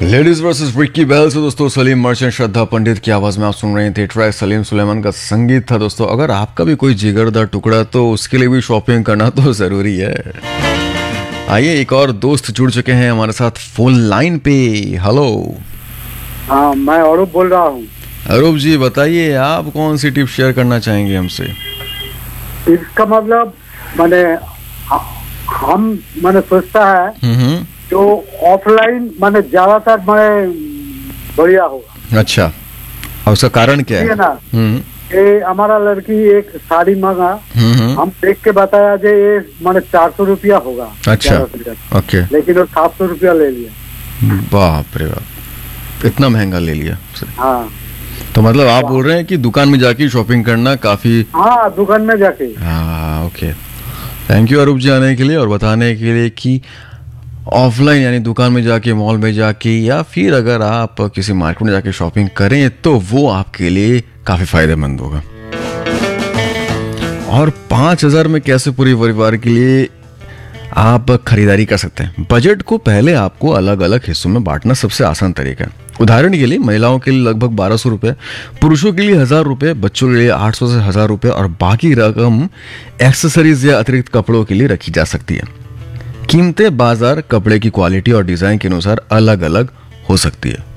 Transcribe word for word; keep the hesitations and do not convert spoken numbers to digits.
Ladies versus Vicky bell से दोस्तों Salim merchant श्रद्धा पंडित की आवाज में आप सुन रहे थे। ट्रैक सलीम सुलेमान का संगीत था। दोस्तों अगर आपका भी कोई जिगरदार टुकड़ा तो उसके लिए भी शॉपिंग करना तो जरूरी है। आइए एक और दोस्त जुड़ चुके हैं हमारे साथ फोन लाइन पे। हेलो। हाँ, मैं अरूप बोल रहा हूँ। अरूप जी बताइए, आप कौन सी टिप शेयर करना चाहेंगे हमसे? इसका मतलब मैंने हम मैंने सोचता है हम्म। जो ऑफलाइन मैंने ज्यादातर मैंने बढ़िया होगा। अच्छा, और उसका कारण क्या ठीक है? है ना। हम्म ये हमारा लड़की एक साड़ी मांगा, हम्म। हम देख के बताया जे ये मैंने चार सौ रुपया होगा। अच्छा, ओके। लेकिन वो सात सौ रुपया ले लिया। बाप रे बाप, इतना महंगा ले लिया। हाँ, तो मतलब आप बोल रहे हैं कि दुकान में जाके शॉपिंग करना काफी। हाँ, दुकान में जाके। हाँ, ओके। थैंक यू अरूप जी आने के लिए और बताने के लिए कि ऑफलाइन यानी दुकान में जाके, मॉल में जाके, या फिर अगर आप किसी मार्केट में जाके शॉपिंग करें तो वो आपके लिए काफी फायदेमंद होगा। और पांच हजार में कैसे पूरे परिवार के लिए आप खरीदारी कर सकते हैं। बजट को पहले आपको अलग अलग हिस्सों में बांटना सबसे आसान तरीका है। उदाहरण के लिए महिलाओं के लिए लगभग बारह सौ रुपये, पुरुषों के लिए हजार रुपये, बच्चों के लिए आठ सौ से हजार रुपये और बाकी रकम एक्सेसरीज या अतिरिक्त कपड़ों के लिए रखी जा सकती है। कीमतें बाजार, कपड़े की क्वालिटी और डिजाइन के अनुसार अलग अलग हो सकती है।